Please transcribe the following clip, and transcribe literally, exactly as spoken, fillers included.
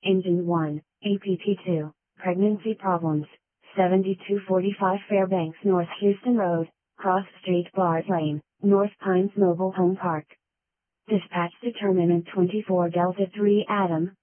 Engine one, A P T two, Pregnancy Problems, seventy-two forty-five Fairbanks North Houston Road, Cross Street Bard Lane, North Pines Mobile Home Park. Dispatch determinant twenty-four Delta three Adam,